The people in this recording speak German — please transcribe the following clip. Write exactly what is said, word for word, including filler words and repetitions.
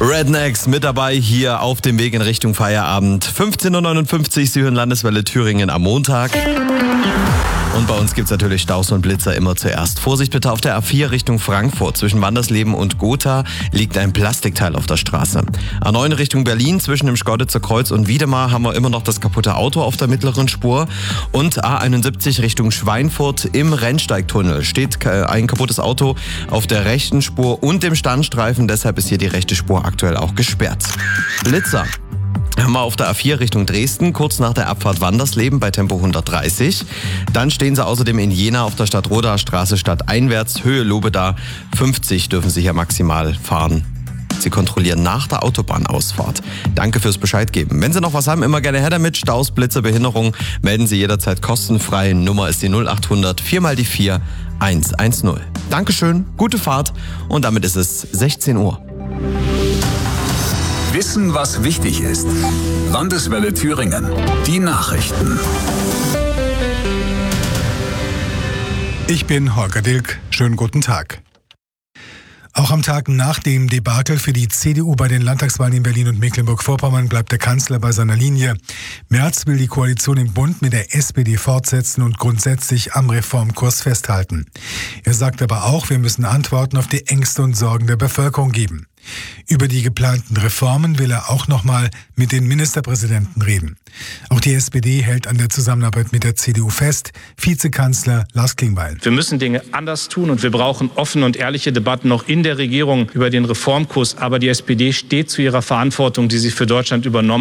Rednecks mit dabei hier auf dem Weg in Richtung Feierabend. fünfzehn Uhr neunundfünfzig, Sie hören Landeswelle Thüringen am Montag. Und bei uns gibt es natürlich Staus und Blitzer immer zuerst. Vorsicht bitte auf der A vier Richtung Frankfurt. Zwischen Wandersleben und Gotha liegt ein Plastikteil auf der Straße. A neun Richtung Berlin, zwischen dem Schkeuditzer Kreuz und Wiedemar haben wir immer noch das kaputte Auto auf der mittleren Spur. Und A einundsiebzig Richtung Schweinfurt im Rennsteigtunnel steht ein kaputtes Auto auf der rechten Spur und dem Standstreifen. Deshalb ist hier die rechte Spur aktuell auch gesperrt. Blitzer haben wir auf der A vier Richtung Dresden, kurz nach der Abfahrt Wandersleben bei Tempo hundertdreißig. Dann stehen Sie außerdem in Jena auf der Stadtroder Straße stadteinwärts, Höhe Lobeda. fünfzig dürfen Sie hier maximal fahren. Sie kontrollieren nach der Autobahnausfahrt. Danke fürs Bescheid geben. Wenn Sie noch was haben, immer gerne her damit. Staus, Blitze, Behinderung, melden Sie jederzeit kostenfrei. Nummer ist die null acht hundert vier mal die vier eins eins null. Dankeschön, gute Fahrt und damit ist es sechzehn Uhr. Wissen, was wichtig ist. Landeswelle Thüringen. Die Nachrichten. Ich bin Holger Dilk. Schönen guten Tag. Auch am Tag nach dem Debakel für die C D U bei den Landtagswahlen in Berlin und Mecklenburg-Vorpommern bleibt der Kanzler bei seiner Linie. Merz will die Koalition im Bund mit der S P D fortsetzen und grundsätzlich am Reformkurs festhalten. Er sagt aber auch, wir müssen Antworten auf die Ängste und Sorgen der Bevölkerung geben. Über die geplanten Reformen will er auch nochmal mit den Ministerpräsidenten reden. Auch die S P D hält an der Zusammenarbeit mit der C D U fest. Vizekanzler Lars Klingbeil. Wir müssen Dinge anders tun und wir brauchen offene und ehrliche Debatten noch in der Regierung über den Reformkurs. Aber die S P D steht zu ihrer Verantwortung, die sie für Deutschland übernommen hat.